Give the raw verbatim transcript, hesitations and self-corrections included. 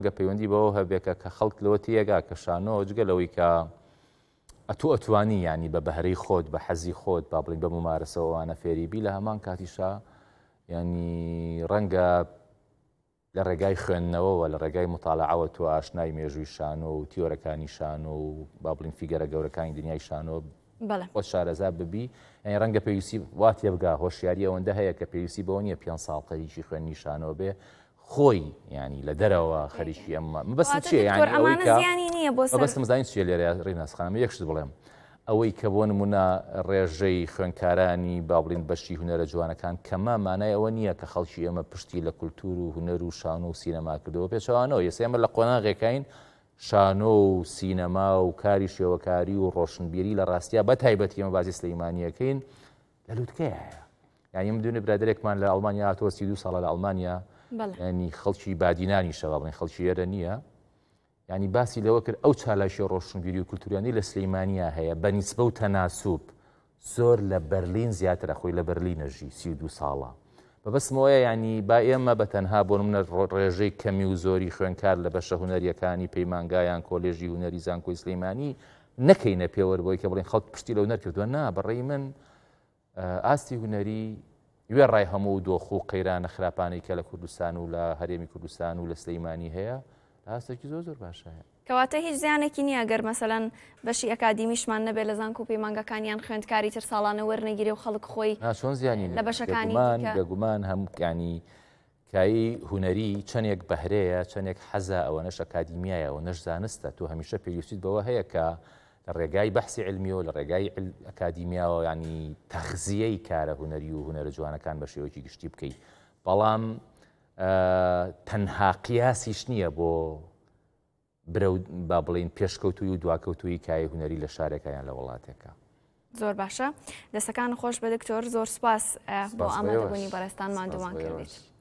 گە پەیوەندی بەوە هەبێکە کە خەڵک لەوە تێگا کە شانۆ جگەلەوەی کە ئەتو ئەتوانی ینی بە بەهرەی خۆت بە حەزی خۆت با بڵین بە ممارەسەوەوانە فێریبی لە هەمان کاتیشا ینی ڕەنگە لە ڕێگای خوێندنەوەەوە لە ڕێگای مطالعەوە تۆ ئاشنای مێژووی شانۆ و تیۆرەکانی شانۆ و با بڵین فیگەرە گەورەکانی دنیای شانۆ خۆ شارەزا ببی ئەنی ڕەنگە پێویستی وا تێبگا هۆشیاری ئەوەندە هەیە کە پێویستی بەوە نیە پێنج ساڵ قەریکی خوێنی شانۆ بێ خۆی ینی لە دەرەوە خەریکی ئەمە مەبەستم چییە بەستم زانین چیە لێرە ڕێناسخانە یەکشت بڵێم ئەوەی کە بۆ نمونە ڕێژەی خوێنکارانی با بڵین بەشی هونەرە جوانەکان کەمە مانای ئەوە نییە کە خەڵکی ئێمە پشتی لە کولتور و هونەر و شانۆ و سینەما کردەوە پێچەوانەوە ئێستا ئێمە لە قۆناغێکین شانۆ و سینەما و کاری شێوەکاری و ڕۆشنبیری لە ڕاستیە بە تایبەتی ئێمە بازی سلەیمانیەکەین لە لووتکەیە یعنی من دوێنێ برادێکمان لە ئەڵمانیا هاتووە سی دو ساڵە لە ئەڵمانیا ینی خەڵکی بادینانی شەوا بڵین خەڵکی ئێرە نییە ینی باسی لەوە کرد ئەو چالاشی ڕۆشنبیری و کولتوریانی لە سلەیمانیا هەیە بە نیسبە و تەناسوب زۆر لە بەرلین زیاترە خۆی لە بەرلینەژی سی و دو ساڵە بەبەستمەوەیە ینی با ئێمە بە تەنها بۆ منە ڕێژەی کەمی و زۆری خوێنکار لە بەشە هونەریەکانی پەیمانگایان کۆلێژی هونەری زانکۆی سلەیمانی نەکەینە پێوەربەوەی کە بڵین خەڵک پشتی لەو نەرکردووە نا بەڕێی من ئاستی هونەری وێ ڕای هەموو دۆخ و قەیرانە خراپانەی کە لە کوردستان و لە هەرێمی کوردستان و لە سلەیمانی هەیە ئاستێکی زۆر زۆر باشە کەواتە هیچ زیانێکی نییە گەر مەسەلەن بەشی ئەکادیمیشمان نەبێت لە زانکۆ و پەیمانگەکانیان خوێندکاری تر ساڵانە وەرنەگیرێ و خەڵک خۆی چۆن زیانی لە بەشەکانی بێگومان هەمووکانی کایی هونەری چەندێک بەهرەیە چەندێک حەزە ئەوەنەش ئەکادیمیایە و نەش زانستە تۆ هەمیشە پێویستیت بەوە هەیە کە لە ڕێگای بەحسی علمی و لە ڕێگای ئەکادیمیاوە ینی تەخزیەی کارە هونەری و هونەرە جوانەکان بە شێوەیەکی گشتی بکەیت بەڵام تەنها قیاسیش نییە بۆ برە با بڵین پێشکەوتوی و دواکەوتوی کای هونەری لە شارێکیان لە وڵاتێکە زۆر باشە دەسەکان خۆش بە دکتۆر زۆر سپاس بۆ ئامادەبوونی بەڕێستان مادووان کردیت.